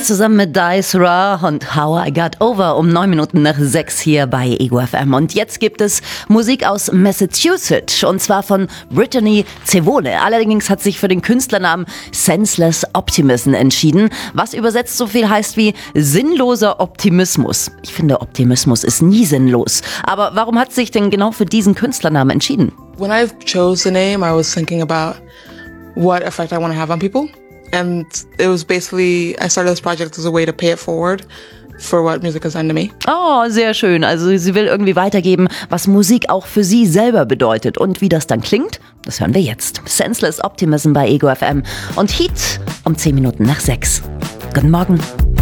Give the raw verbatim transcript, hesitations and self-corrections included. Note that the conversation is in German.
Senseless zusammen mit Dice Ra und How I Got Over um neun Minuten nach sechs hier bei Ego F M. Und jetzt gibt es Musik aus Massachusetts und zwar von Brittany Cevone. Allerdings hat sich für den Künstlernamen Senseless Optimism entschieden, was übersetzt so viel heißt wie sinnloser Optimismus. Ich finde, Optimismus ist nie sinnlos. Aber warum hat sich denn genau für diesen Künstlernamen entschieden? When I chose the name, I was thinking about what effect I want to have on people. And it was basically, I started this project as a way to pay it forward for what music has done to me. Oh, sehr schön. Also sie will irgendwie weitergeben, was Musik auch für sie selber bedeutet. Und wie das dann klingt, das hören wir jetzt. Senseless Optimism bei Ego F M und Heat um zehn Minuten nach sechs. Guten Morgen.